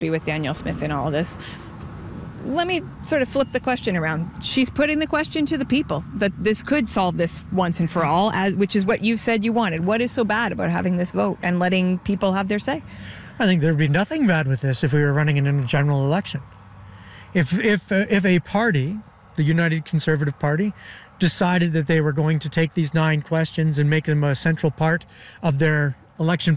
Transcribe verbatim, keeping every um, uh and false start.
be with Danielle Smith in all of this. Let me sort of flip the question around. She's putting the question to the people that this could solve this once and for all, as which is what you said you wanted. What is so bad about having this vote and letting people have their say? I think there'd be nothing bad with this if we were running it in a general election. If if uh, if a party, the United Conservative Party, decided that they were going to take these nine questions and make them a central part of their election